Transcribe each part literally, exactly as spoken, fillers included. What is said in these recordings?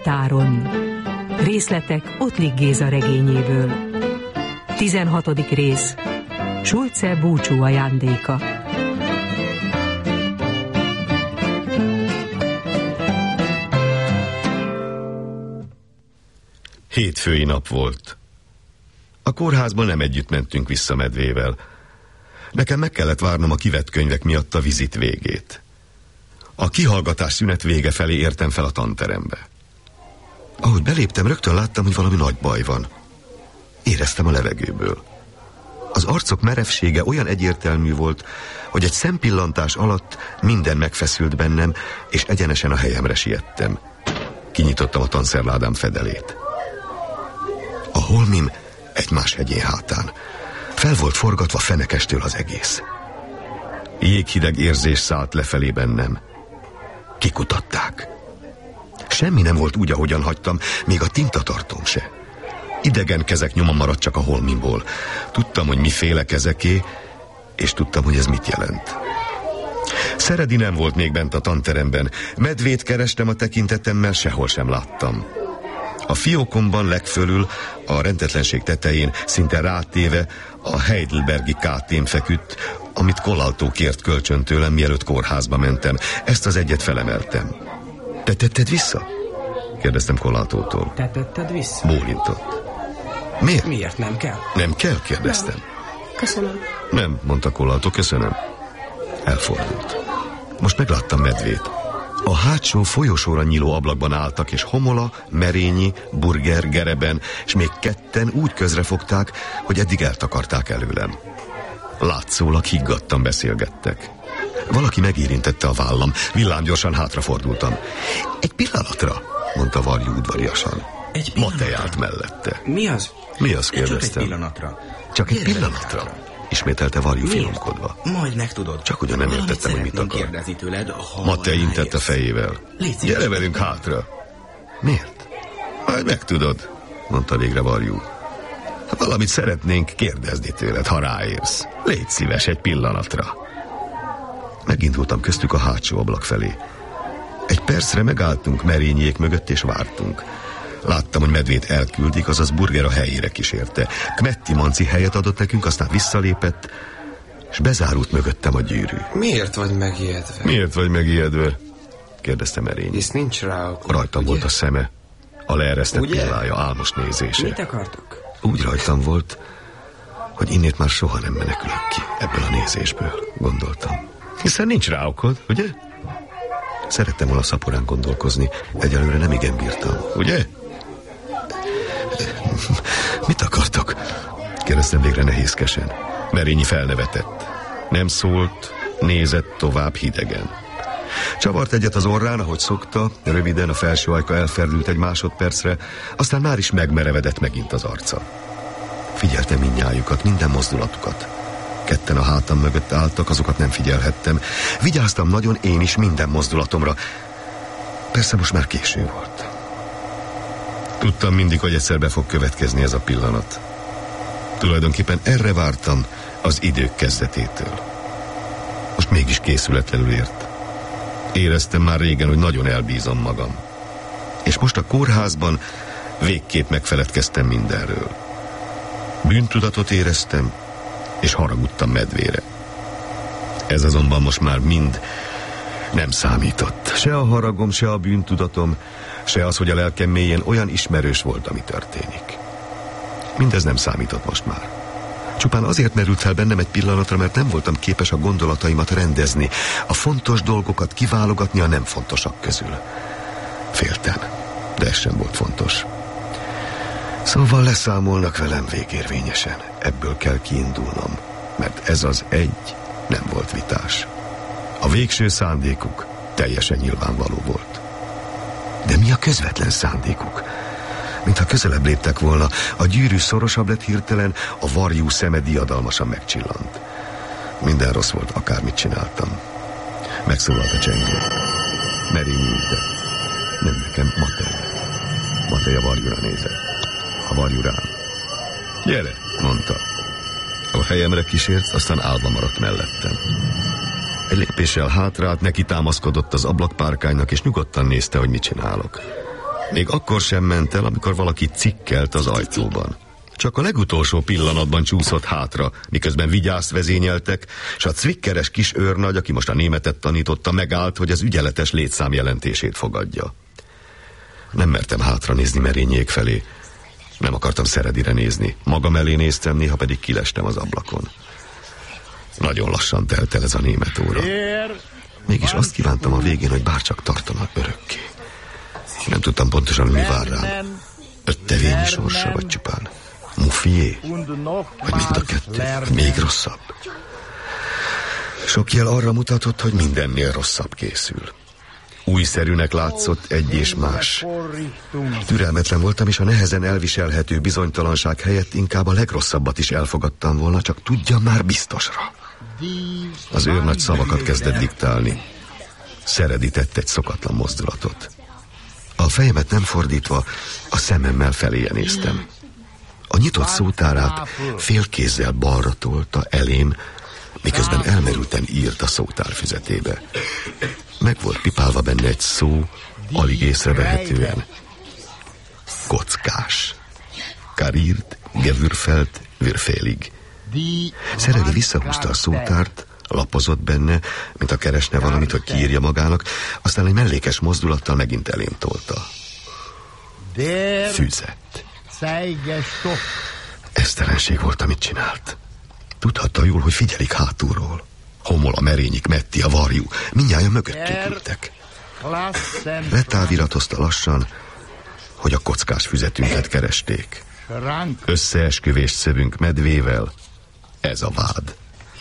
Nyíltáron. Részletek Ottlik Géza regényéből. tizenhatodik rész. Sulce búcsú ajándéka. Hétfői nap volt. A kórházban nem együtt mentünk vissza Medvével. Nekem meg kellett várnom a kivett könyvek miatt a vizit végét. A kihallgatás szünet vége felé értem fel a tanterembe. Ahogy beléptem, rögtön láttam, hogy valami nagy baj van. Éreztem a levegőből. Az arcok merevsége olyan egyértelmű volt, hogy egy szempillantás alatt minden megfeszült bennem, és egyenesen a helyemre siettem. Kinyitottam a tanszerládám fedelét. A holmim egymás hegyén hátán. Fel volt forgatva fenekestől az egész. Jéghideg érzés szállt lefelé bennem. Kikutatták. Semmi nem volt úgy, ahogyan hagytam, még a tintatartóm se. Idegen kezek nyoma maradt csak a holmimból. Tudtam, hogy miféle kezeké, és tudtam, hogy ez mit jelent. Szeredi nem volt még bent a tanteremben. Medvét kerestem a tekintetemmel, sehol sem láttam. A fiókomban legfölül, a rendetlenség tetején, szinte rátéve a Heidelbergi kátém feküdt, amit Kollaltó kért kölcsön tőlem, mielőtt kórházba mentem. Ezt az egyet felemeltem. Te tetted vissza? Kérdeztem Kollaltótól. Te tetted vissza? Bólintott. Miért? Miért nem kell? Nem kell, kérdeztem. Nem. Köszönöm. Nem, mondta Kollaltó, köszönöm. Elfordult. Most megláttam Medvét. A hátsó folyosóra nyíló ablakban álltak, és Homola, Merényi, Burger, Gereben, és még ketten úgy közrefogták, hogy eddig eltakarták előlem. Látszólag higgadtan beszélgettek. Valaki megérintette a vállam, villámgyorsan hátrafordultam. Egy pillanatra, mondta Varjú udvariasan. Egy pillanatra? Matej állt mellette. Mi az? Mi az, kérdeztem. Csak egy pillanatra. Csak egy pillanatra? Hátra. Ismételte Varjú finomkodva. Majd megtudod. Csak ugyan nem értettem, hogy mit akar. Tőled, Matej intett a fejével. Gyere velünk hátra. Miért? Majd megtudod, mondta végre Varjú. Ha valamit szeretnénk kérdezni tőled, ha ráérsz. Légy szíves egy pillanatra. Megindultam köztük a hátsó ablak felé. Egy percre megálltunk Merényiék mögött, és vártunk. Láttam, hogy Medvét elküldik, azaz Burger a helyére kísérte. Kmetti Manci helyet adott nekünk, aztán visszalépett, és bezárult mögöttem a gyűrű. Miért vagy megijedve? Miért vagy megijedve? Kérdezte Merényi. Hisz nincs rá okod, Rajtam ugye? volt a szeme, a leeresztett Ugye? pillája, álmos nézése. Mit akartok? Úgy rajtam volt, hogy innét már soha nem menekülök ki ebből a nézésből, gondoltam. Hiszen nincs rá okod, ugye? Szerettem volna szaporán gondolkozni, egyelőre nem igen bírtam, ugye? Mit akartok? Kérdeztem végre nehézkesen. Merényi felnevetett. Nem szólt, nézett tovább hidegen. Csavart egyet az orrán, ahogy szokta, röviden a felső ajka elferdült egy másodpercre, aztán már is megmerevedett megint az arca. Figyeltem mindnyájukat, minden mozdulatukat. Ketten a hátam mögött álltak, azokat nem figyelhettem. Vigyáztam nagyon én is minden mozdulatomra. Persze most már késő volt. Tudtam mindig, hogy egyszer be fog következni ez a pillanat. Tulajdonképpen erre vártam az idők kezdetétől. Most mégis készületlenül ért. Éreztem már régen, hogy nagyon elbízom magam. És most a kórházban végképp megfeledkeztem mindenről. Bűntudatot éreztem, és haragudtam Medvére. Ez azonban most már mind nem számított. Se a haragom, se a bűntudatom, se az, hogy a lelkem mélyén olyan ismerős volt, ami történik. Mindez nem számított most már. Csupán azért merült fel bennem egy pillanatra, mert nem voltam képes a gondolataimat rendezni, a fontos dolgokat kiválogatni a nem fontosak közül. Féltem, de ez sem volt fontos. Szóval leszámolnak velem végérvényesen. Ebből kell kiindulnom, mert ez az egy nem volt vitás. A végső szándékuk teljesen nyilvánvaló volt. De mi a közvetlen szándékuk? Mintha közelebb léptek volna, a gyűrű szorosabb lett hirtelen, a Varjú szeme diadalmasan megcsillant. Minden rossz volt, akármit csináltam. Megszólalt a csengő. Merényi intett. Nem nekem, Matej. Matej a Varjúra nézett. A Varjú rám. Gyere, mondta. A helyemre kísért, aztán állva maradt mellettem. Egy lépéssel hátrált, neki támaszkodott az ablakpárkánynak, és nyugodtan nézte, hogy mit csinálok. Még akkor sem ment el, amikor valaki cikkelt az ajtóban. Csak a legutolsó pillanatban csúszott hátra, miközben vigyázt vezényeltek, és a cvikkeres kis őrnagy, aki most a németet tanította, megállt, hogy az ügyeletes létszám jelentését fogadja. Nem mertem hátra nézni Merényék felé. Nem akartam Szeredire nézni. Magam elé néztem, néha pedig kilestem az ablakon. Nagyon lassan telt el ez a német óra. Mégis azt kívántam a végén, hogy bárcsak tartanak örökké. Nem tudtam pontosan, mi vár rám. Öttevényi sorsa, vagy csupán Muffié? Vagy mind a kettő? Vagy még rosszabb? Sok jel arra mutatott, hogy mindennél rosszabb készül. Újszerűnek látszott egy és más. Türelmetlen voltam, és a nehezen elviselhető bizonytalanság helyett inkább a legrosszabbat is elfogadtam volna, csak tudjam már biztosra. Az őrnagy szavakat kezdett diktálni. Szeredi tett egy szokatlan mozdulatot. A fejemet nem fordítva, a szememmel feléje néztem. A nyitott szótárát félkézzel balra tolta elém, miközben elmerülten írt a szótárfüzetébe. Meg volt pipálva benne egy szó, alig észrevehetően. Kockás. Karírt, gevürfelt, würfélig. Szeredi visszahúzta a szótárt, lapozott benne, mint a keresne valamit, hogy kiírja magának, aztán egy mellékes mozdulattal megint elém tolta. Füzet. Esztelenség volt, amit csinált. Tudhatta jól, hogy figyelik hátulról. Homola, Merényik, Metti, a varjú, mindnyájan mögöttük ültek. Letáviratozta lassan, hogy a kockás füzetünket keresték. Összeesküvést szövünk medvével, ez a vád.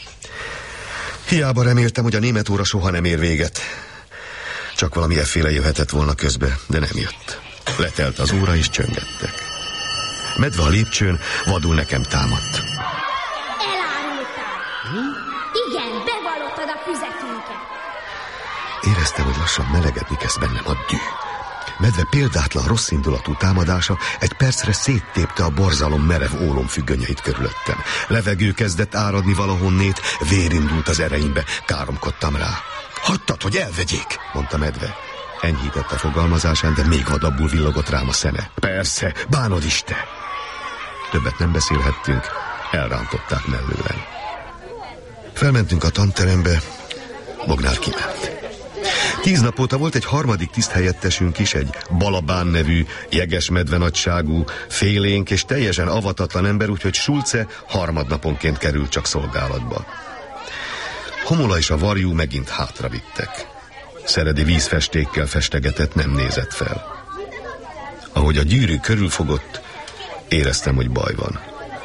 Hiába reméltem, hogy a német óra soha nem ér véget. Csak valami efféle jöhetett volna közbe, de nem jött. Letelt az óra, és csöngettek. Medve a lépcsőn vadul nekem támadt. Elárultál! Igen, bevallottad a füzetünket. Éreztem, hogy lassan melegedni kezd bennem a düh. Medve példátlan rosszindulatú támadása egy percre széttépte a borzalom merev ólomfüggönyeit körülöttem. Levegő kezdett áradni valahonnét, vér indult az ereimbe, káromkodtam rá. Hagytad, hogy elvegyék, mondta Medve. Enyhített a fogalmazásán, de még vadabbul villogott rám a szeme. Persze, bánod is te. Többet nem beszélhettünk, elrántották mellőlem. Felmentünk a tanterembe, Bognár kiment. Tíz nap óta volt egy harmadik tiszthelyettesünk is, egy Balabán nevű, jegesmedve nagyságú, félénk és teljesen avatatlan ember, úgyhogy Schulze harmadnaponként került csak szolgálatba. Homola és a varjú megint hátra vittek. Szeredi vízfestékkel festegetett, nem nézett fel. Ahogy a gyűrű körülfogott, éreztem, hogy baj van.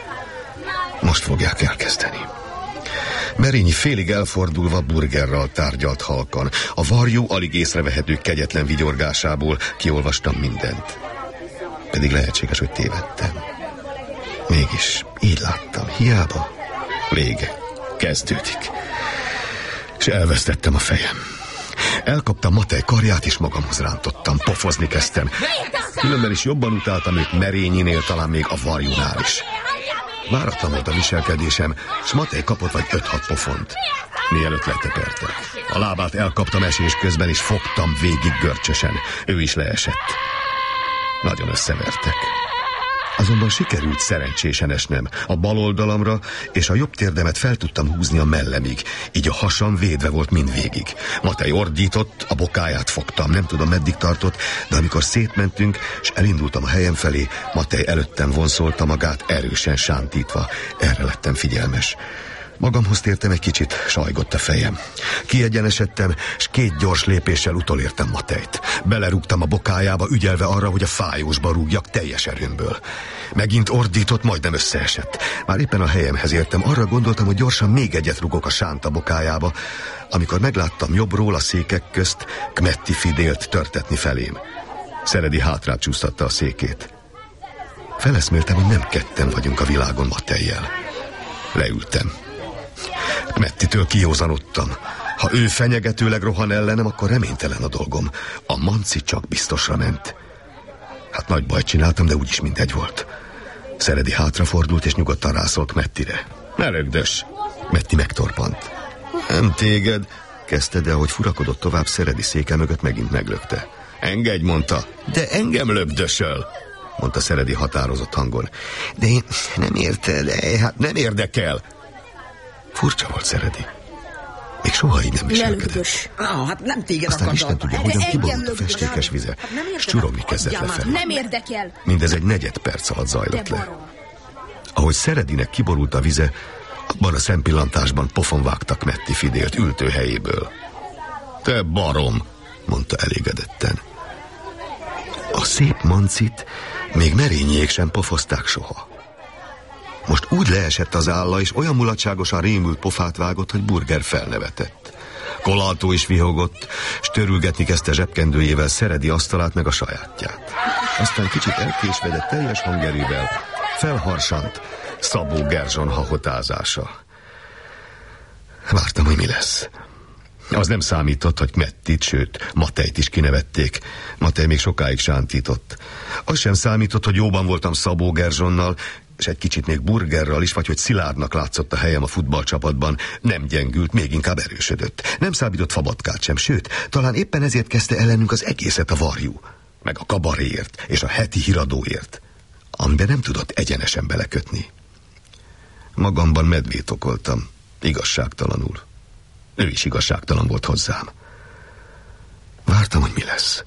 Most fogják elkezdeni. Merényi félig elfordulva burgerral tárgyalt halkan. A varjú alig észrevehető kegyetlen vigyorgásából kiolvastam mindent. Pedig lehetséges, hogy tévedtem. Mégis így láttam, hiába. Vége. Kezdődik. És elvesztettem a fejem. Elkaptam Matej karját, és magamhoz rántottam. Pofozni kezdtem. Különben is jobban utáltam őt Merényinél, talán még a varjúnál is. Váratlan volt a viselkedésem, s Matej kapott vagy öt-hat pofont. Mielőtt letepertek. A lábát elkaptam esés közben, és fogtam végig görcsösen. Ő is leesett. Nagyon összevertek. Azonban sikerült szerencsésen esnem. A bal oldalamra és a jobb térdemet fel tudtam húzni a mellemig, így a hasam védve volt mindvégig. Matej ordított, a bokáját fogtam, nem tudom meddig tartott, de amikor szétmentünk, és elindultam a helyem felé, Matej előttem vonszolta magát, erősen sántítva. Erre lettem figyelmes. Magamhoz tértem egy kicsit, sajgott a fejem. Kiegyenesedtem, és két gyors lépéssel utolértem Matejt. Belerúgtam a bokájába, ügyelve arra, hogy a fájósba rúgjak teljes erőmből. Megint ordított, majdnem összeesett. Már éppen a helyemhez értem, arra gondoltam, hogy gyorsan még egyet rugok a sánta bokájába, amikor megláttam jobbról a székek közt Kmetti Fidélt törtetni felém. Szeredi hátrább csúsztatta a székét. Feleszméltem, hogy nem ketten vagyunk a világon Matejjel. Leültem. Mettitől kiózanodtam. Ha ő fenyegetőleg rohan ellenem, akkor reménytelen a dolgom. A manci csak biztosra ment. Hát nagy bajt csináltam, de úgyis mindegy volt. Szeredi hátrafordult, és nyugodtan rászólt Mettire. Ne rögdös! Metti megtorpant. Nem téged, kezdte, de ahogy furakodott tovább, Szeredi széke mögött megint meglökte. Engedj, mondta. De engem lökdösöl, mondta Szeredi határozott hangon. De én nem érted, hát nem érdekel. Furcsa volt Szeredi. Még soha így nem viselkedett. Ah, hát nem téged Aztán akartam. Isten tudja, hogyan kiborult a festékes vize, és csurogni kezdett lefelé. Nem érdekel. Mindez egy negyed perc alatt zajlott le. Ahogy Szeredinek kiborult a vize, abban a szempillantásban pofon vágtak Metti Fidélt ültőhelyéből. Te barom, mondta elégedetten. A szép mancit még Merényiék sem pofozták soha. Most úgy leesett az álla, és olyan mulatságosan rémült pofát vágott, hogy Burger felnevetett. Kolaltó is vihogott, s törülgetni kezdte zsebkendőjével Szeredi asztalát meg a sajátját. Aztán kicsit elkésvedett teljes hangerővel, felharsant Szabó Gerzson hahotázása. Vártam, hogy mi lesz. Az nem számított, hogy Mettit, sőt, Matejt is kinevették. Matej még sokáig sántított. Az sem számított, hogy jóban voltam Szabó Gerzsonnal, és egy kicsit még Burgerral is, vagy hogy Szilárdnak látszott a helyem a futballcsapatban. Nem gyengült, még inkább erősödött. Nem számított Fabatkát sem, sőt, talán éppen ezért kezdte ellenünk az egészet a varjú. Meg a kabaréért, és a heti híradóért, amiben nem tudott egyenesen belekötni. Magamban medvét okoltam, igazságtalanul. Ő is igazságtalan volt hozzám. Vártam, hogy mi lesz.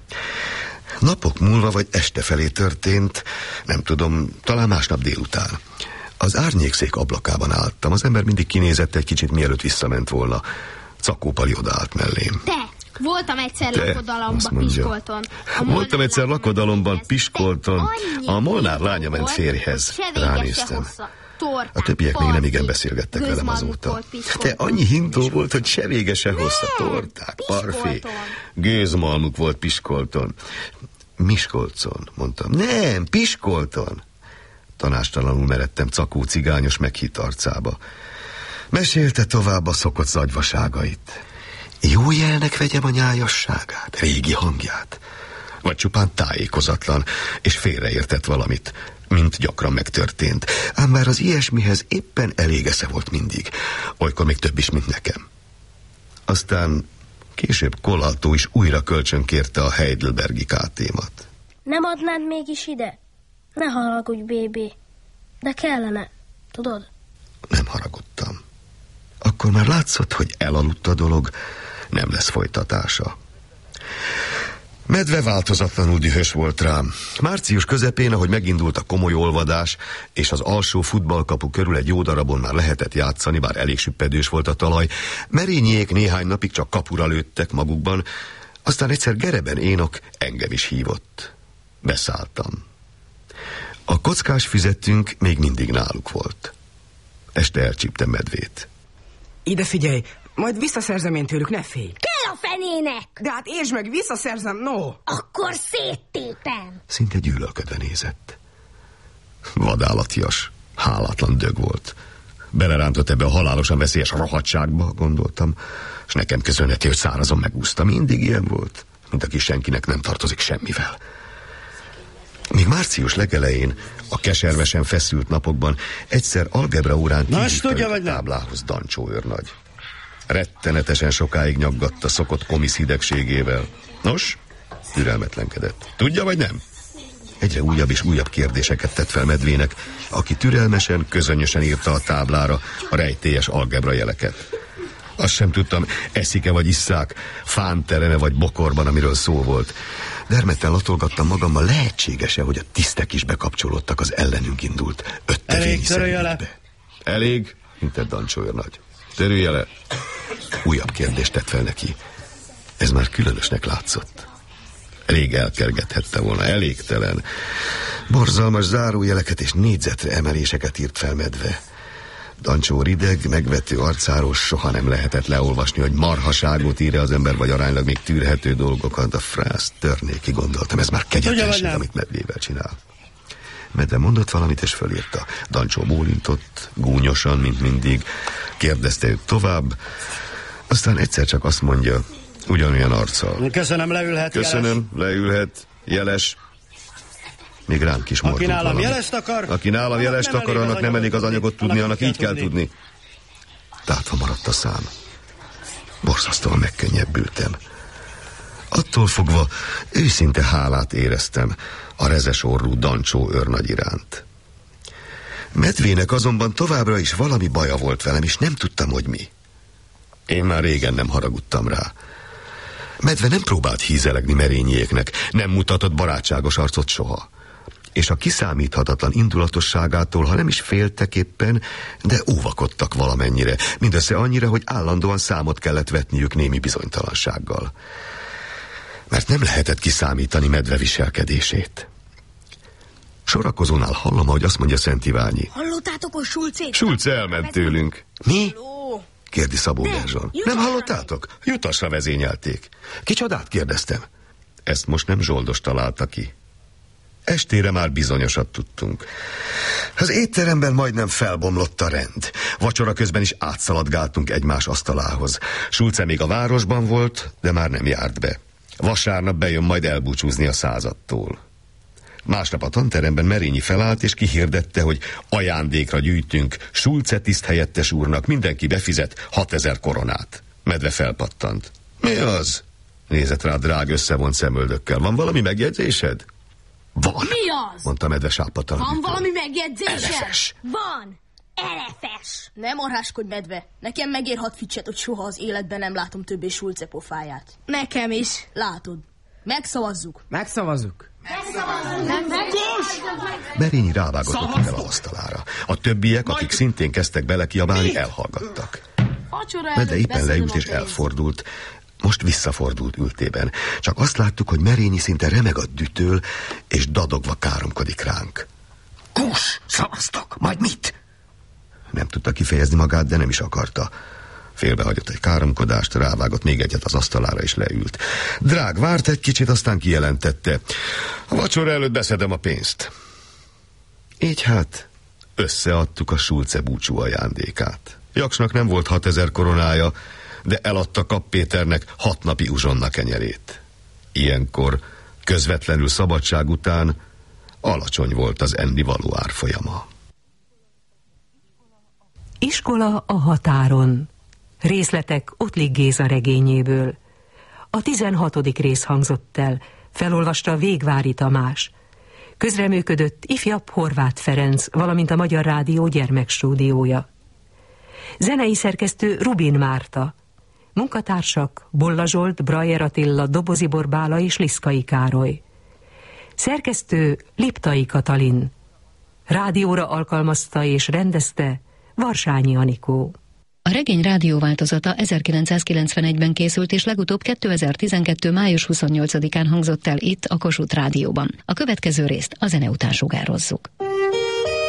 Napok múlva vagy este felé történt, nem tudom, talán másnap délután. Az árnyékszék ablakában álltam, az ember mindig kinézett egy kicsit, mielőtt visszament volna. Cakó Pali odaállt mellém. Te, voltam egyszer Te, lakodalomban Piskolton. Voltam egyszer lakodalomban Piskolton, a Molnár lánya ment férjhez. Ránéztem. A többiek még nem igen beszélgettek velem azóta. Te annyi hintó volt, hogy se vége se hossza. Torták, parfé. Gőzmalmuk volt Piskolton. Miskolcon, mondtam. Nem, Piskolton. Tanástalanul meredtem Cakó cigányos meghitt arcába. Mesélte tovább a szokott zagyvaságait. Jó jelnek vegyem a nyájasságát, régi hangját. Vagy csupán tájékozatlan, és félreértett valamit, mint gyakran megtörtént. Ám már az ilyesmihez éppen elég esze volt mindig. Olykor még több is, mint nekem. Aztán később Kolaltó is újra kölcsönkérte a Heidelbergi kátémat. Nem adnád mégis ide? Ne haragudj, bébé. De kellene, tudod? Nem haragudtam. Akkor már látszott, hogy elaludt a dolog, nem lesz folytatása. Medve változatlanul dühös volt rám. Március közepén, ahogy megindult a komoly olvadás, és az alsó futballkapu körül egy jó darabon már lehetett játszani, bár elég süppedős volt a talaj, Merényiék néhány napig csak kapura lőttek magukban, aztán egyszer Gereben Énok engem is hívott. Beszálltam. A kockás füzetünk még mindig náluk volt. Este elcsíptem Medvét. Ide figyelj, majd visszaszerzem én tőlük, ne félj. Kell a fenének! De hát értsd meg, visszaszerzem, no! Akkor széttépem! Szinte gyűlölködve nézett. Vadállatias, hálátlan dög volt. Belerántott ebbe a halálosan veszélyes rohadtságba, gondoltam, és nekem köszönheti, hogy szárazon megúszta. Mindig ilyen volt, mint aki senkinek nem tartozik semmivel. Még március legelején, a keservesen feszült napokban egyszer algebra órán kihívta a táblához Dancsó őrnagy. Rettenetesen sokáig nyaggatta szokott komisz hidegségével. Nos, türelmetlenkedett. Tudja vagy nem? Egyre újabb és újabb kérdéseket tett fel Medvének, aki türelmesen, közönösen írta a táblára a rejtélyes algebra jeleket. Azt sem tudtam, eszik-e vagy isszák, fántereme vagy bokorban, amiről szó volt. Dermedten latolgattam magammal, lehetséges-e, hogy a tisztek is bekapcsolódtak az ellenünk indult öttevényi személybe. Elég, intett Dancsó őrnagy. Törülje le. Újabb kérdést tett fel neki. Ez már különösnek látszott. Rég elkergethette volna, elégtelen. Borzalmas zárójeleket és négyzetre emeléseket írt fel Medve. Dancsó rideg, megvető arcáról soha nem lehetett leolvasni, hogy marhaságot ír az ember, vagy aránylag még tűrhető dolgokat. A frász törnéki, gondoltam, ez már kegyetlenség, amit Medvével csinál. Medve mondott valamit, és fölírta. Dancsó bólintott, gúnyosan, mint mindig. Kérdezte őt tovább, aztán egyszer csak azt mondja, ugyanolyan arccal. Köszönöm, leülhet. Köszönöm, jeles. Leülhet, jeles. Még ránk is mordult Aki nálam valami. jelest akar, Aki nálam jelest akar, annak nem elég az anyagot tudni, annak így kell tudni. Tátva maradt a szám. Borzasztóan megkönnyebbültem. Attól fogva őszinte hálát éreztem a rezes orrú Dancsó őrnagy iránt. Medvének azonban továbbra is valami baja volt velem, és nem tudtam, hogy mi. Én már régen nem haragudtam rá. Medve nem próbált hízelegni merényieknek, nem mutatott barátságos arcot soha. És a kiszámíthatatlan indulatosságától, ha nem is féltek éppen, de óvakodtak valamennyire, mindössze annyira, hogy állandóan számot kellett vetniük némi bizonytalansággal. Mert nem lehetett kiszámítani medve viselkedését. Sorakozónál hallom, ahogy azt mondja Szent Iványi. Hallottátok a Sulcét? Sulce elment tőlünk. Mi? Kérdi Szabó Gerzson. Nem hallottátok? Jutasra vezényelték. Kicsodát kérdeztem. Ezt most nem Zsoldos találta ki. Estére már bizonyosat tudtunk. Az étteremben majdnem felbomlott a rend. Vacsora közben is átszaladgáltunk egymás asztalához. Sulce még a városban volt, de már nem járt be. Vasárnap bejön majd elbúcsúzni a századtól. Másnap a tanteremben Merényi felállt, és kihirdette, hogy ajándékra gyűjtünk Sulce tiszthelyettes úrnak, mindenki befizet hatezer koronát. Medve felpattant. Mi az? Nézett rá drág összevont szemöldökkel. Van valami megjegyzésed? Van. Mi az? Mondta medve sápadtan. Van valami megjegyzésed? Elefes. Van. Elefes. Nem marháskodj, medve. Nekem megér hat ficset, hogy soha az életben nem látom többé Sulce pofáját. Nekem is. Látod. Megszavazzuk. Megszavazzuk. Merényi rávágott el az asztalára. A többiek, akik szintén kezdtek belekiabálni, elhallgattak. Medve éppen leült és elfordult. Most visszafordult ültében. Csak azt láttuk, hogy Merényi szinte remeg a dühtől, és dadogva káromkodik ránk. Kus! Szavaztok! Majd mit? Nem tudta kifejezni magát, de nem is akarta. Félbehagyott egy káromkodást, rávágott még egyet az asztalára, és leült. Drág várt egy kicsit, aztán kijelentette. A vacsora előtt beszedem a pénzt. Így hát összeadtuk a Sulce búcsú ajándékát. Jaksnak nem volt hatezer koronája, de eladta Kapp Péternek hat napi uzsonna kenyerét. Ilyenkor, közvetlenül szabadság után alacsony volt az ennivaló árfolyama. Iskola a határon. Részletek Ottlik Géza regényéből. A tizenhatodik rész hangzott el, felolvasta Végvári Tamás. Közreműködött ifjabb Horváth Ferenc, valamint a Magyar Rádió gyermekstúdiója. Zenei szerkesztő Rubin Márta. Munkatársak Bolla Zsolt, Brajer Attila, Dobozibor Bála és Liszkai Károly. Szerkesztő Liptai Katalin. Rádióra alkalmazta és rendezte Varsányi Anikó. A regény rádióváltozata ezerkilencszázkilencvenegyben készült, és legutóbb kétezer-tizenkettő. május huszonnyolcadikán hangzott el itt, a Kossuth Rádióban. A következő részt a zene után sugározzuk.